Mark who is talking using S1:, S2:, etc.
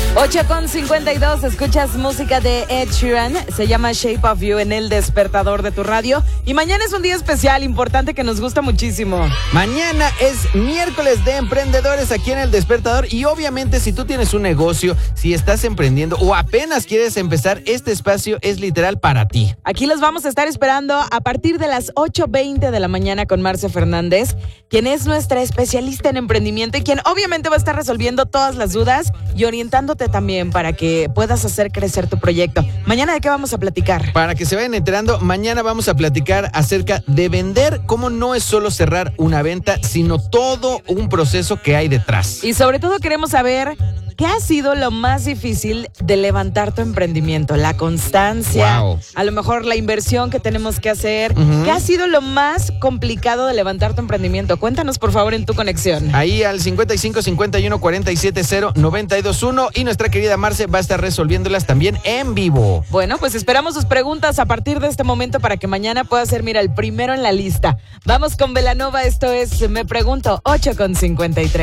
S1: 8:52, escuchas música de Ed Sheeran, se llama Shape of You en el despertador de tu radio. Y mañana es un día especial, importante, que nos gusta muchísimo.
S2: Mañana es miércoles de emprendedores aquí en el despertador y obviamente si tú tienes un negocio, si estás emprendiendo o apenas quieres empezar, este espacio es literal para ti.
S1: Aquí los vamos a estar esperando a partir de las 8:20 de la mañana con Marce Fernández, quien es nuestra especialista en emprendimiento y quien obviamente va a estar resolviendo todas las dudas y orientándote también para que puedas hacer crecer tu proyecto. Mañana, ¿de qué vamos a platicar?
S2: Para que se vayan enterando, mañana vamos a platicar acerca de vender, cómo no es solo cerrar una venta, sino todo un proceso que hay detrás.
S1: Y sobre todo queremos saber qué ha sido lo más difícil de levantar tu emprendimiento, la constancia,
S2: Wow.
S1: a lo mejor la inversión que tenemos que hacer. ¿Qué ha sido lo más complicado de levantar tu emprendimiento? Cuéntanos, por favor, en tu conexión.
S2: Ahí al 55 51 47 0 92 1 y nuestra querida Marce va a estar resolviéndolas también en vivo.
S1: Bueno, pues esperamos sus preguntas a partir de este momento para que mañana pueda ser, mira, el primero en la lista. Vamos con Belanova, esto es Me Pregunto, 8:53.